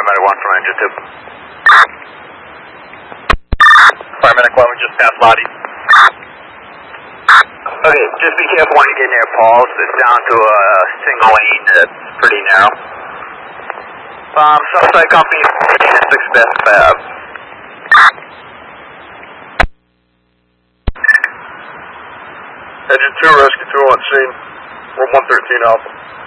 Paramedic 1 from engine 2. Paramedic 1, we just passed Lottie. Okay, just be careful when you get near Paul's. It's down to a single lane that's pretty narrow. Suspect company is 6 Best Fab. Engine 2, rescue 2 on scene. We're 113 Alpha.